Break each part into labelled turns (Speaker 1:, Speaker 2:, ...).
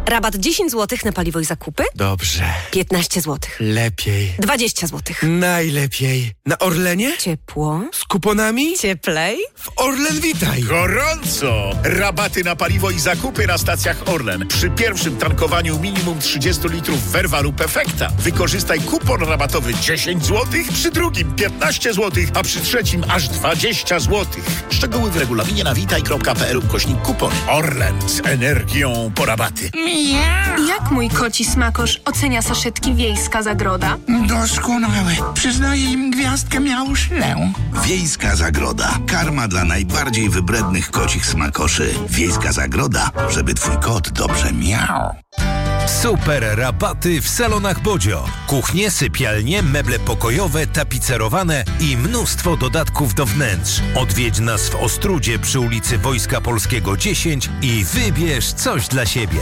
Speaker 1: Rabat 10 zł na paliwo i zakupy?
Speaker 2: Dobrze.
Speaker 1: 15 zł.
Speaker 2: Lepiej.
Speaker 1: 20 zł.
Speaker 2: Najlepiej. Na Orlenie?
Speaker 1: Ciepło.
Speaker 2: Z kuponami?
Speaker 1: Cieplej.
Speaker 2: W Orlen Witaj.
Speaker 3: Gorąco! Rabaty na paliwo i zakupy na stacjach Orlen. Przy pierwszym tankowaniu minimum 30 litrów Verva lub Efekta wykorzystaj kupon rabatowy 10 zł, przy drugim 15 zł, a przy trzecim aż 20 zł. Szczegóły w regulaminie na witaj.pl/kupon. Orlen z energią po rabaty.
Speaker 4: Jak mój koci smakosz ocenia saszetki Wiejska Zagroda?
Speaker 5: Doskonałe. Przyznaję im gwiazdkę Miauszlę.
Speaker 6: Wiejska Zagroda. Karma dla najbardziej wybrednych kocich smakoszy. Wiejska Zagroda, żeby twój kot dobrze miał.
Speaker 7: Super rabaty w salonach Bodzio. Kuchnie, sypialnie, meble pokojowe, tapicerowane i mnóstwo dodatków do wnętrz. Odwiedź nas w Ostródzie przy ulicy Wojska Polskiego 10 i wybierz coś dla siebie.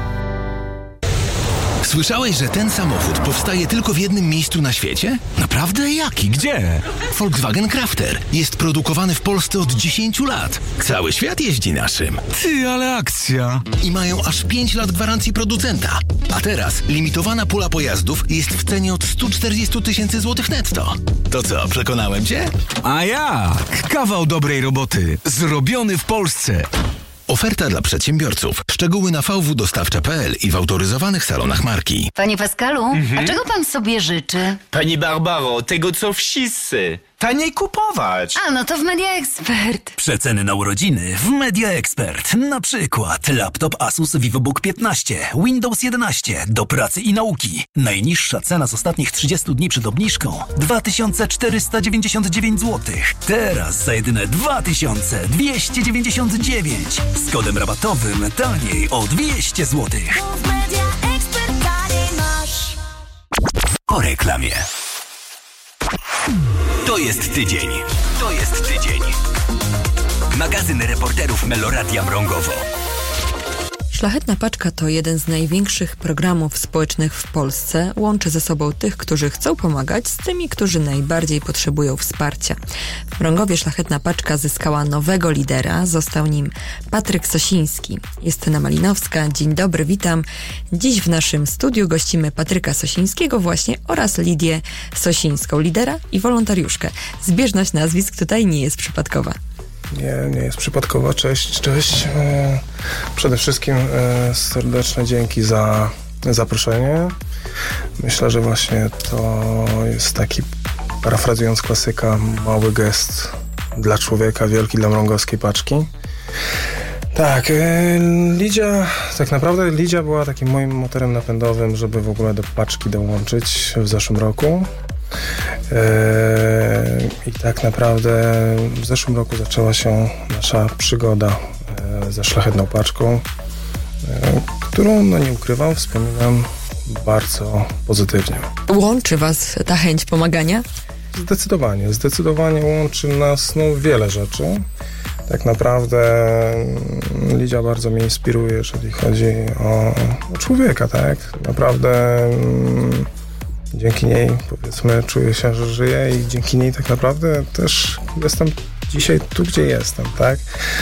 Speaker 8: Słyszałeś, że ten samochód powstaje tylko w jednym miejscu na świecie? Naprawdę? Jaki? Gdzie? Volkswagen Crafter. Jest produkowany w Polsce od 10 lat. Cały świat jeździ naszym.
Speaker 5: Ty, ale akcja.
Speaker 8: I mają aż 5 lat gwarancji producenta. A teraz limitowana pula pojazdów jest w cenie od 140 000 złotych netto. To co, przekonałem cię?
Speaker 5: A jak? Kawał dobrej roboty. Zrobiony w Polsce.
Speaker 8: Oferta dla przedsiębiorców. Szczegóły na vwdostawcze.pl i w autoryzowanych salonach marki.
Speaker 9: Panie Pascalu, a czego pan sobie życzy?
Speaker 10: Pani Barbaro, tego co wszyscy. Taniej kupować.
Speaker 9: A, no to w Media Expert.
Speaker 11: Przeceny na urodziny w Media Expert. Na przykład laptop Asus VivoBook 15, Windows 11 do pracy i nauki. Najniższa cena z ostatnich 30 dni przed obniżką 2499 zł. Teraz za jedyne 2299. Z kodem rabatowym taniej o 200 zł. Po reklamie. To jest tydzień. Magazyn reporterów Meloradia Mrągowo.
Speaker 12: Szlachetna Paczka to jeden z największych programów społecznych w Polsce. Łączy ze sobą tych, którzy chcą pomagać, z tymi, którzy najbardziej potrzebują wsparcia. W Mrągowie Szlachetna Paczka zyskała nowego lidera. Został nim Patryk Sosiński. Justyna Malinowska. Dzień dobry, witam. Dziś w naszym studiu gościmy Patryka Sosińskiego właśnie oraz Lidię Sosińską, lidera i wolontariuszkę. Zbieżność nazwisk tutaj nie jest przypadkowa.
Speaker 13: Nie jest przypadkowa. Cześć. Przede wszystkim serdeczne dzięki za zaproszenie. Myślę, że właśnie to jest taki, parafrazując klasyka, mały gest dla człowieka, wielki dla mrągowskiej paczki. Tak, Lidia była takim moim motorem napędowym, żeby w ogóle do paczki dołączyć w zeszłym roku. I tak naprawdę w zeszłym roku zaczęła się nasza przygoda ze Szlachetną Paczką, którą, nie ukrywam, wspominam bardzo pozytywnie.
Speaker 12: Łączy was ta chęć pomagania? Zdecydowanie łączy nas wiele rzeczy. Tak naprawdę Lidia bardzo mnie inspiruje, jeżeli chodzi o człowieka, tak? Naprawdę dzięki niej, powiedzmy, czuję się, że żyję i dzięki niej tak naprawdę też jestem dzisiaj tu, gdzie jestem, tak?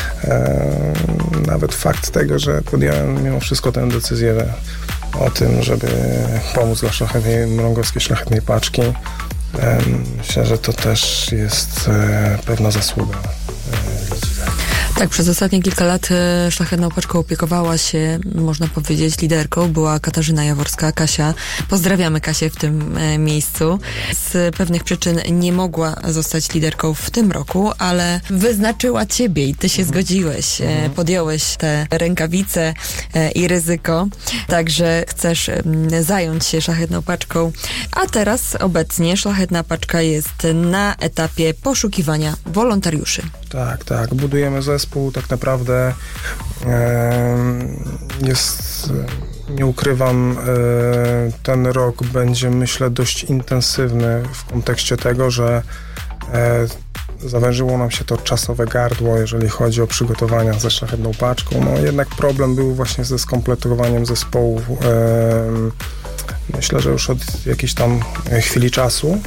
Speaker 12: Nawet fakt tego, że podjąłem mimo wszystko tę decyzję o tym, żeby pomóc dla mrągowskiej Szlachetnej Paczki. Myślę, że to też jest pewna zasługa ludzi. Tak, przez ostatnie kilka lat Szlachetną Paczką opiekowała się, można powiedzieć, liderką. Była Katarzyna Jaworska, Kasia. Pozdrawiamy Kasię w tym miejscu. Z pewnych przyczyn nie mogła zostać liderką w tym roku, ale wyznaczyła ciebie i ty się zgodziłeś. Podjąłeś te rękawice i ryzyko. Także chcesz zająć się Szlachetną Paczką. A teraz obecnie Szlachetna Paczka jest na etapie poszukiwania wolontariuszy.
Speaker 13: Tak. Budujemy zespół. Tak naprawdę nie ukrywam, ten rok będzie, myślę, dość intensywny w kontekście tego, że zawężyło nam się to czasowe gardło, jeżeli chodzi o przygotowania ze Szlachetną Paczką. Jednak problem był właśnie ze skompletowaniem zespołu. Myślę, że już od jakiejś tam chwili czasu.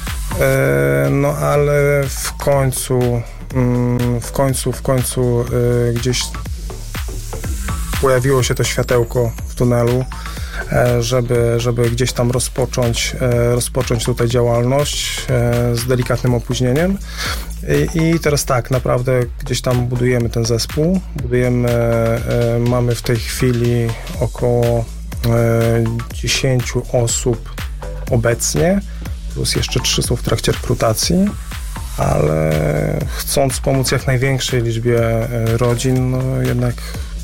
Speaker 13: Ale w końcu gdzieś
Speaker 12: pojawiło się to światełko w tunelu, żeby gdzieś tam rozpocząć tutaj działalność z delikatnym opóźnieniem. I teraz tak, naprawdę gdzieś tam budujemy ten zespół. Mamy w tej chwili około 10 osób obecnie, plus jeszcze 3 są w trakcie rekrutacji, ale chcąc pomóc jak największej liczbie rodzin, no jednak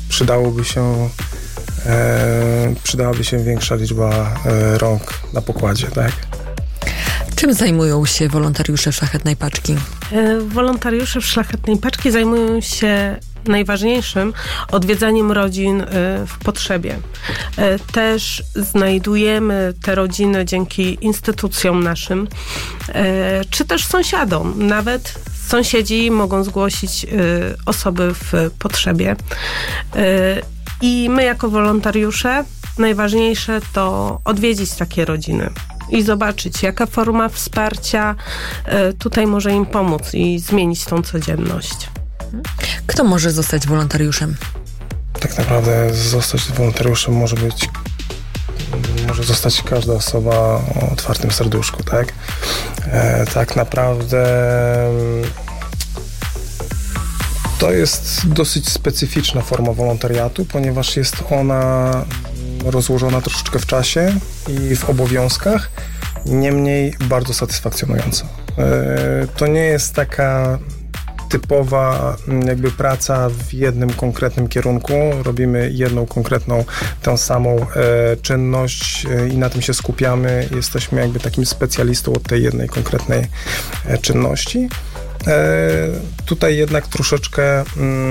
Speaker 12: przydałaby się większa liczba rąk na pokładzie, tak?
Speaker 1: Czym zajmują się wolontariusze w Szlachetnej Paczki?
Speaker 14: Wolontariusze w Szlachetnej Paczki zajmują się najważniejszym odwiedzaniem rodzin w potrzebie. Też znajdujemy te rodziny dzięki instytucjom naszym, czy też sąsiadom. Nawet sąsiedzi mogą zgłosić osoby w potrzebie. I my jako wolontariusze najważniejsze to odwiedzić takie rodziny i zobaczyć, jaka forma wsparcia tutaj może im pomóc i zmienić tą codzienność.
Speaker 1: Kto może zostać wolontariuszem?
Speaker 12: Tak naprawdę zostać wolontariuszem może zostać każda osoba o otwartym serduszku, tak? Tak naprawdę to jest dosyć specyficzna forma wolontariatu, ponieważ jest ona rozłożona troszeczkę w czasie i w obowiązkach, niemniej bardzo satysfakcjonująca. To nie jest taka typowa jakby praca w jednym konkretnym kierunku. Robimy jedną konkretną, tę samą czynność i na tym się skupiamy. Jesteśmy jakby takim specjalistą od tej jednej konkretnej czynności. Tutaj jednak troszeczkę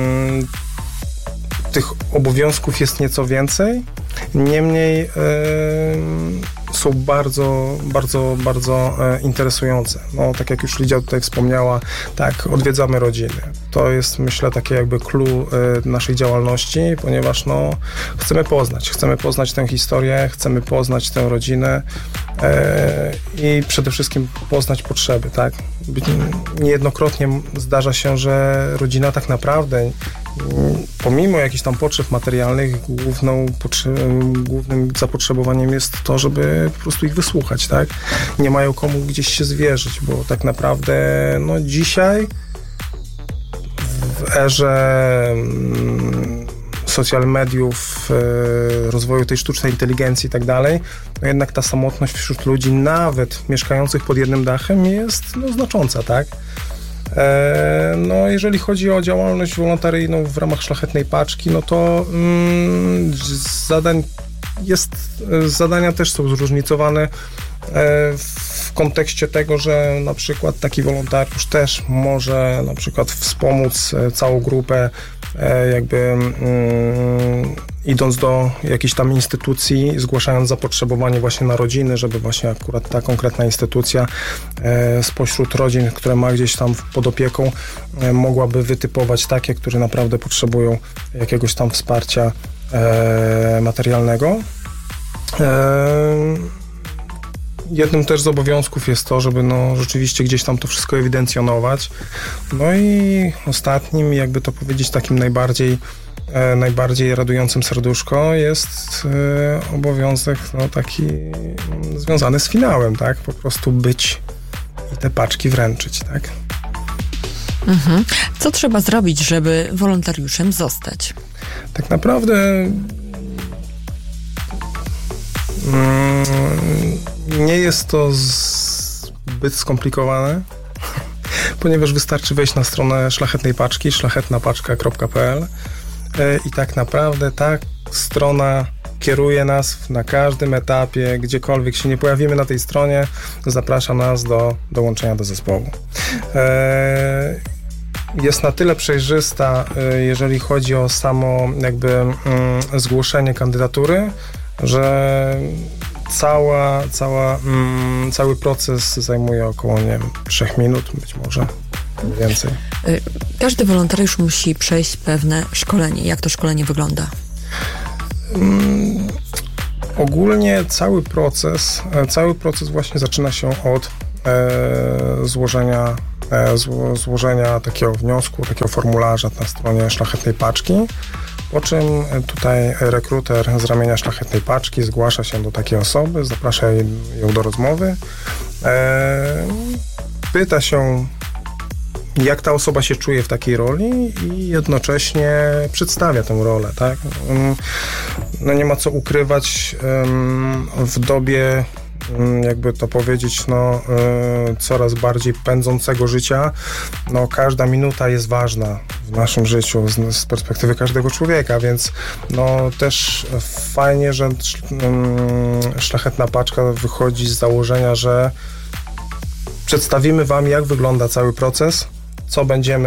Speaker 12: tych obowiązków jest nieco więcej, niemniej są bardzo, bardzo, bardzo interesujące. No, tak jak już Lidia tutaj wspomniała, tak, odwiedzamy rodziny. To jest, myślę, takie jakby clue naszej działalności, ponieważ no, chcemy poznać tę historię, chcemy poznać tę rodzinę i przede wszystkim poznać potrzeby, tak? Niejednokrotnie zdarza się, że rodzina tak naprawdę pomimo jakichś tam potrzeb materialnych głównym zapotrzebowaniem jest to, żeby po prostu ich wysłuchać, tak? Nie mają komu gdzieś się zwierzyć, bo tak naprawdę no dzisiaj w erze social mediów, rozwoju tej sztucznej inteligencji i tak dalej, no jednak ta samotność wśród ludzi, nawet mieszkających pod jednym dachem, jest no, znacząca, tak? No, jeżeli chodzi o działalność wolontaryjną w ramach Szlachetnej Paczki, no to zadania też są zróżnicowane w kontekście tego, że na przykład taki wolontariusz też może na przykład wspomóc całą grupę jakby idąc do jakiejś tam instytucji, zgłaszając zapotrzebowanie właśnie na rodziny, żeby właśnie akurat ta konkretna instytucja spośród rodzin, które ma gdzieś tam pod opieką, mogłaby wytypować takie, które naprawdę potrzebują jakiegoś tam wsparcia materialnego. Jednym też z obowiązków jest to, żeby no, rzeczywiście gdzieś tam to wszystko ewidencjonować. No i ostatnim, jakby to powiedzieć, takim najbardziej radującym serduszko jest obowiązek no, taki związany z finałem, tak? Po prostu być i te paczki wręczyć, tak?
Speaker 1: Mhm. Co trzeba zrobić, żeby wolontariuszem zostać?
Speaker 12: Tak naprawdę nie jest to zbyt skomplikowane, ponieważ wystarczy wejść na stronę Szlachetnej Paczki, szlachetnapaczka.pl i tak naprawdę ta strona kieruje nas na każdym etapie, gdziekolwiek się nie pojawimy na tej stronie, zaprasza nas do dołączenia do zespołu. Jest na tyle przejrzysta, jeżeli chodzi o samo jakby zgłoszenie kandydatury, że cały proces zajmuje około, nie wiem, 3 minut, być może więcej.
Speaker 1: Każdy wolontariusz musi przejść pewne szkolenie. Jak to szkolenie wygląda?
Speaker 12: Ogólnie cały proces właśnie zaczyna się od złożenia takiego wniosku, takiego formularza na stronie Szlachetnej Paczki. Po czym tutaj rekruter z ramienia Szlachetnej Paczki zgłasza się do takiej osoby, zaprasza ją do rozmowy, pyta się, jak ta osoba się czuje w takiej roli i jednocześnie przedstawia tę rolę, tak? No nie ma co ukrywać, w dobie, jakby to powiedzieć, coraz bardziej pędzącego życia, każda minuta jest ważna w naszym życiu z perspektywy każdego człowieka, więc też fajnie, że Szlachetna Paczka wychodzi z założenia, że przedstawimy wam, jak wygląda cały proces, co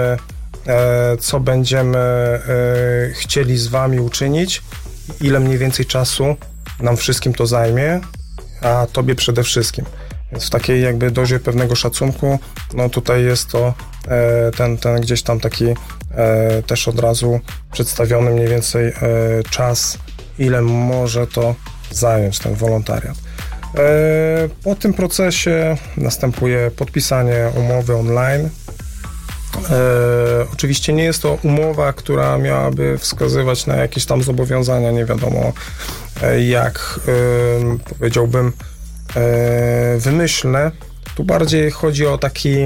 Speaker 12: będziemy chcieli z wami uczynić, ile mniej więcej czasu nam wszystkim to zajmie, a tobie przede wszystkim. Więc w takiej jakby dozie pewnego szacunku, tutaj jest to ten gdzieś tam taki też od razu przedstawiony mniej więcej czas, ile może to zająć ten wolontariat. Po tym procesie następuje podpisanie umowy online. Oczywiście nie jest to umowa, która miałaby wskazywać na jakieś tam zobowiązania, nie wiadomo jak, powiedziałbym, wymyślne. Tu bardziej chodzi o taki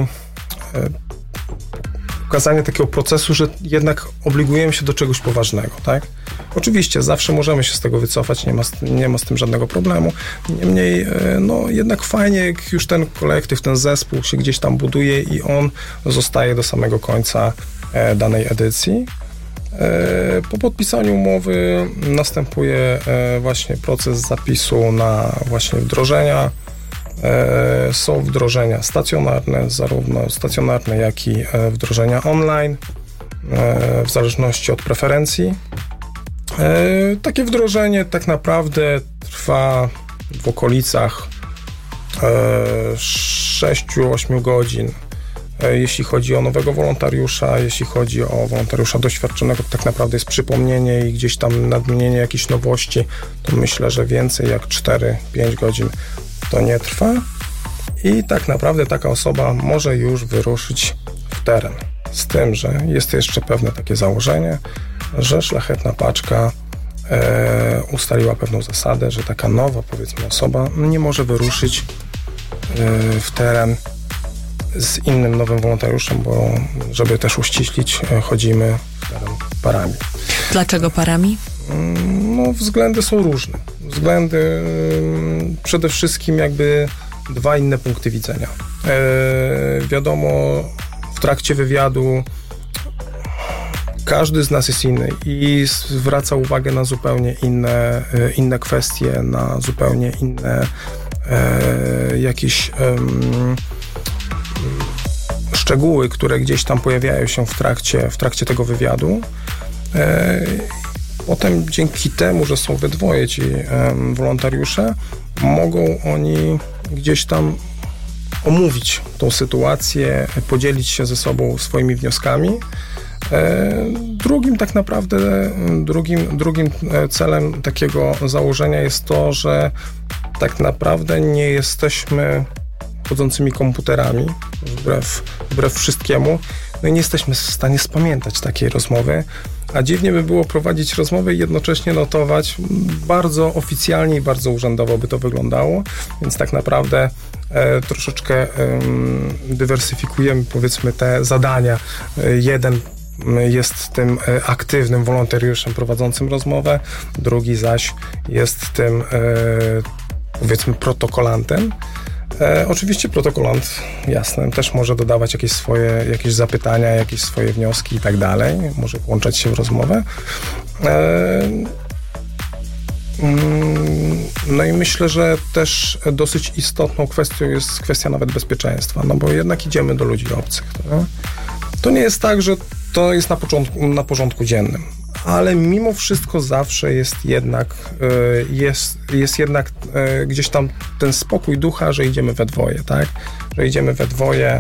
Speaker 12: pokazanie takiego procesu, że jednak obligujemy się do czegoś poważnego, tak? Oczywiście zawsze możemy się z tego wycofać, nie ma z tym żadnego problemu. Niemniej, jednak fajnie, jak już ten kolektyw, ten zespół się gdzieś tam buduje i on zostaje do samego końca danej edycji. Po podpisaniu umowy następuje właśnie proces zapisu na właśnie wdrożenia. Są wdrożenia stacjonarne, zarówno stacjonarne, jak i wdrożenia online, w zależności od preferencji. Takie wdrożenie tak naprawdę trwa w okolicach 6-8 godzin. Jeśli chodzi o nowego wolontariusza, jeśli chodzi o wolontariusza doświadczonego, to tak naprawdę jest przypomnienie i gdzieś tam nadmienienie jakichś nowości, to myślę, że więcej jak 4-5 godzin to nie trwa i tak naprawdę taka osoba może już wyruszyć w teren. Z tym, że jest jeszcze pewne takie założenie, że Szlachetna Paczka ustaliła pewną zasadę, że taka nowa, powiedzmy, osoba nie może wyruszyć w teren z innym nowym wolontariuszem, bo żeby też uściślić, chodzimy w teren parami.
Speaker 1: Dlaczego parami?
Speaker 12: Względy są różne. Przede wszystkim jakby dwa inne punkty widzenia. Wiadomo, w trakcie wywiadu każdy z nas jest inny i zwraca uwagę na zupełnie inne kwestie, na zupełnie inne jakieś szczegóły, które gdzieś tam pojawiają się w trakcie tego wywiadu. Potem dzięki temu, że są we dwoje ci wolontariusze, mogą oni gdzieś tam omówić tą sytuację, podzielić się ze sobą swoimi wnioskami. Drugim celem takiego założenia jest to, że tak naprawdę nie jesteśmy chodzącymi komputerami, wbrew wszystkiemu. I nie jesteśmy w stanie spamiętać takiej rozmowy, a dziwnie by było prowadzić rozmowę i jednocześnie notować. Bardzo oficjalnie i bardzo urzędowo by to wyglądało, więc tak naprawdę troszeczkę dywersyfikujemy, powiedzmy, te zadania. Jeden jest tym aktywnym wolontariuszem prowadzącym rozmowę, drugi zaś jest tym, powiedzmy, protokolantem. Oczywiście protokolant, jasne, też może dodawać jakieś zapytania, jakieś swoje wnioski i tak dalej, może włączać się w rozmowę. No i myślę, że też dosyć istotną kwestią jest kwestia nawet bezpieczeństwa, no bo jednak idziemy do ludzi obcych. To nie jest tak, że to jest na porządku dziennym, ale mimo wszystko zawsze jest jednak gdzieś tam ten spokój ducha, że idziemy we dwoje, tak? Że idziemy we dwoje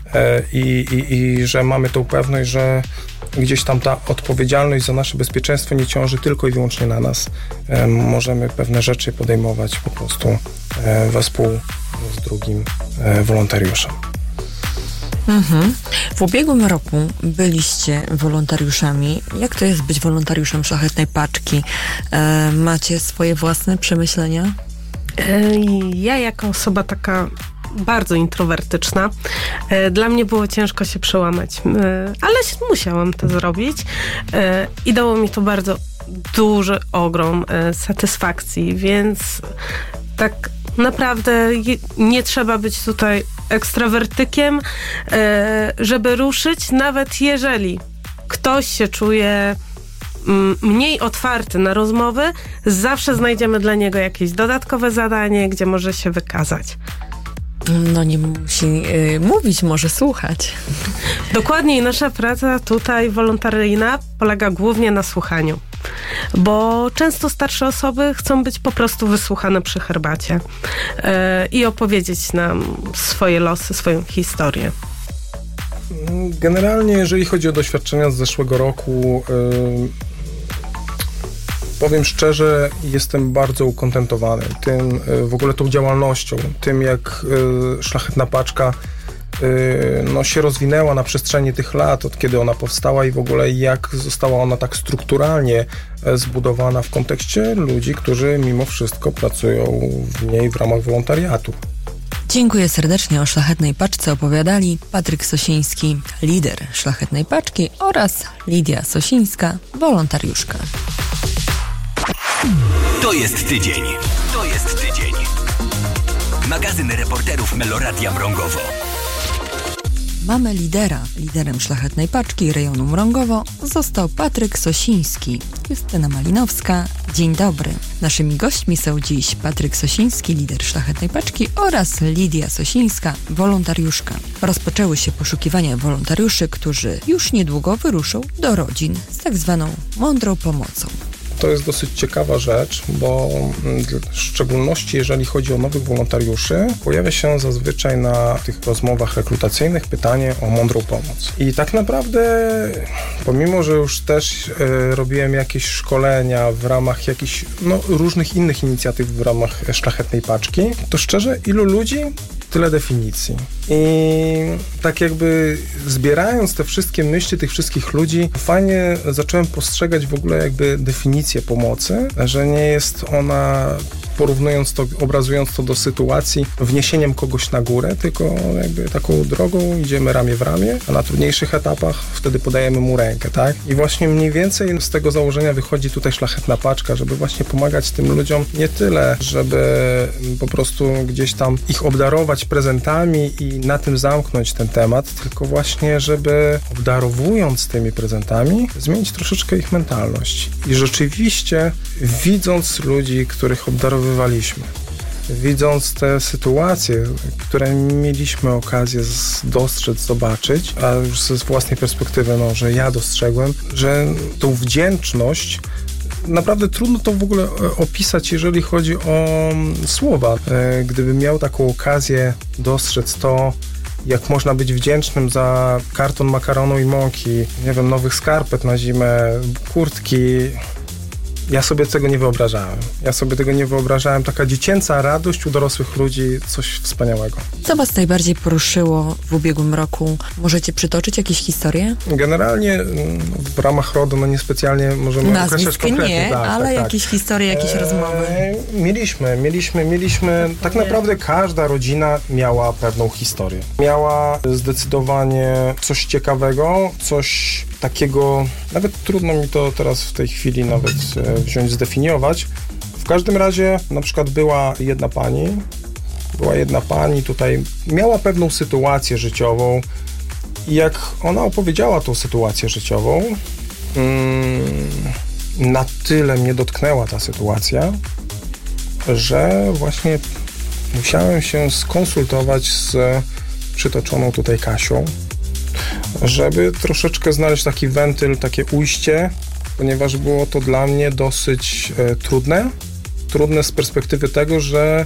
Speaker 12: i że mamy tą pewność, że gdzieś tam ta odpowiedzialność za nasze bezpieczeństwo nie ciąży tylko i wyłącznie na nas. Możemy pewne rzeczy podejmować po prostu wespół z drugim wolontariuszem.
Speaker 1: W ubiegłym roku byliście wolontariuszami. Jak to jest być wolontariuszem Szlachetnej Paczki? Macie swoje własne przemyślenia?
Speaker 14: Ja jako osoba taka bardzo introwertyczna, dla mnie było ciężko się przełamać, ale musiałam to zrobić i dało mi to bardzo duży ogrom satysfakcji, więc tak naprawdę nie trzeba być tutaj ekstrawertykiem, żeby ruszyć, nawet jeżeli ktoś się czuje mniej otwarty na rozmowy, zawsze znajdziemy dla niego jakieś dodatkowe zadanie, gdzie może się wykazać.
Speaker 1: No nie musi mówić, może słuchać.
Speaker 14: Dokładnie, i nasza praca tutaj wolontaryjna polega głównie na słuchaniu. Bo często starsze osoby chcą być po prostu wysłuchane przy herbacie i opowiedzieć nam swoje losy, swoją historię.
Speaker 12: Generalnie, jeżeli chodzi o doświadczenia z zeszłego roku, powiem szczerze, jestem bardzo ukontentowany tym, w ogóle tą działalnością, tym jak Szlachetna Paczka się rozwinęła na przestrzeni tych lat, od kiedy ona powstała i w ogóle jak została ona tak strukturalnie zbudowana w kontekście ludzi, którzy mimo wszystko pracują w niej w ramach wolontariatu.
Speaker 1: Dziękuję serdecznie. O Szlachetnej Paczce opowiadali Patryk Sosiński, lider Szlachetnej Paczki, oraz Lidia Sosińska, wolontariuszka.
Speaker 11: To jest tydzień. Magazyn reporterów Meloradia Mrągowo.
Speaker 1: Mamy lidera. Liderem Szlachetnej Paczki rejonu Mrągowo został Patryk Sosiński. Justyna Malinowska. Dzień dobry. Naszymi gośćmi są dziś Patryk Sosiński, lider Szlachetnej Paczki, oraz Lidia Sosińska, wolontariuszka. Rozpoczęły się poszukiwania wolontariuszy, którzy już niedługo wyruszą do rodzin z tak zwaną mądrą pomocą.
Speaker 12: To jest dosyć ciekawa rzecz, bo w szczególności jeżeli chodzi o nowych wolontariuszy, pojawia się zazwyczaj na tych rozmowach rekrutacyjnych pytanie o mądrą pomoc. I tak naprawdę, pomimo że już też robiłem jakieś szkolenia w ramach jakichś różnych innych inicjatyw w ramach Szlachetnej Paczki, to szczerze, ilu ludzi, tyle definicji. I tak jakby zbierając te wszystkie myśli tych wszystkich ludzi, fajnie zacząłem postrzegać w ogóle jakby definicję pomocy, że nie jest ona, porównując to, obrazując to do sytuacji, wniesieniem kogoś na górę, tylko jakby taką drogą idziemy ramię w ramię, a na trudniejszych etapach wtedy podajemy mu rękę, tak? I właśnie mniej więcej z tego założenia wychodzi tutaj Szlachetna Paczka, żeby właśnie pomagać tym ludziom nie tyle, żeby po prostu gdzieś tam ich obdarować prezentami i na tym zamknąć ten temat, tylko właśnie, żeby obdarowując tymi prezentami, zmienić troszeczkę ich mentalność. I rzeczywiście, widząc ludzi, których obdarowywaliśmy, widząc te sytuacje, które mieliśmy okazję dostrzec, zobaczyć, a już ze własnej perspektywy, że ja dostrzegłem, że tą wdzięczność naprawdę trudno to w ogóle opisać, jeżeli chodzi o słowa. Gdybym miał taką okazję dostrzec to, jak można być wdzięcznym za karton makaronu i mąki, nie wiem, nowych skarpet na zimę, kurtki. Ja sobie tego nie wyobrażałem. Taka dziecięca radość u dorosłych ludzi, coś wspaniałego.
Speaker 1: Co was najbardziej poruszyło w ubiegłym roku? Możecie przytoczyć jakieś historie?
Speaker 12: Generalnie w ramach RODO niespecjalnie możemy określać konkretnie.
Speaker 1: Nie, ale jakieś historie, jakieś rozmowy?
Speaker 12: Mieliśmy. Tak naprawdę każda rodzina miała pewną historię. Miała zdecydowanie coś ciekawego, coś takiego, nawet trudno mi to teraz w tej chwili nawet wziąć, zdefiniować. W każdym razie na przykład była jedna pani tutaj, miała pewną sytuację życiową i jak ona opowiedziała tą sytuację życiową, na tyle mnie dotknęła ta sytuacja, że właśnie musiałem się skonsultować z przytoczoną tutaj Kasią, żeby troszeczkę znaleźć taki wentyl, takie ujście, ponieważ było to dla mnie dosyć trudne z perspektywy tego, że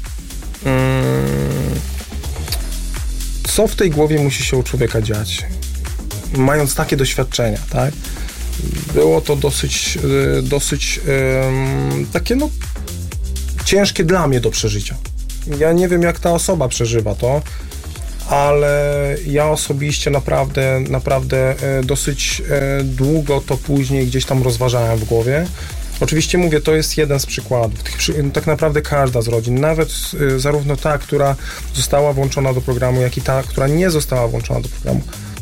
Speaker 12: co w tej głowie musi się u człowieka dziać, mając takie doświadczenia, tak? Było to dosyć takie ciężkie dla mnie do przeżycia. Ja nie wiem, jak ta osoba przeżywa to, ale ja osobiście naprawdę dosyć długo to później gdzieś tam rozważałem w głowie. Oczywiście mówię, to jest jeden z przykładów. Tak naprawdę każda z rodzin, nawet zarówno ta, która została włączona do programu, jak i ta, która nie została włączona do programu,